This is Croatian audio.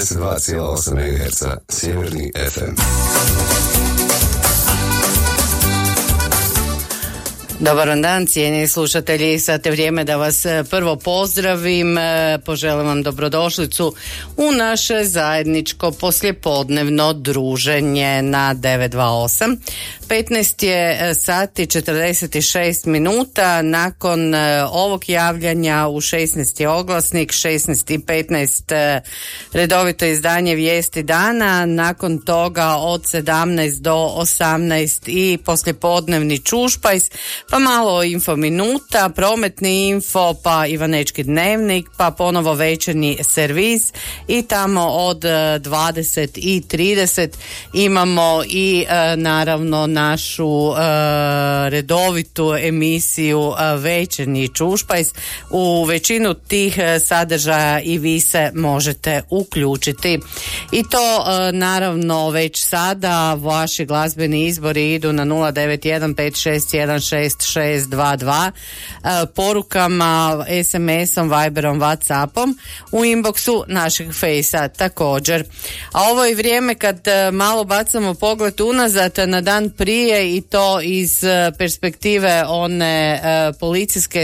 92,8 MHz, Sjeverni FM. Dobar dan, cijeni slušatelji, sad je vrijeme da vas prvo pozdravim, poželim vam dobrodošlicu u naše zajedničko poslijepodnevno druženje na 928. 15 je sati 46 minuta, nakon ovog javljanja u 16 je oglasnik, 16 i 15 redovito izdanje vijesti dana, nakon toga od 17 do 18 i poslijepodnevni čušpajs, pa malo info minuta, prometni info, pa Ivanečki dnevnik, pa ponovo večernji servis i tamo od 20 i 30 imamo i naravno našu redovitu emisiju večernji čušpajs. U većinu tih sadržaja i vi se možete uključiti. I to naravno već sada vaši glazbeni izbori idu na 0915616 porukama, SMS-om, Viberom, Whatsappom, u inboxu našeg fejsa također. A ovo je vrijeme kad malo bacamo pogled unazad na dan prije i to iz perspektive one policijske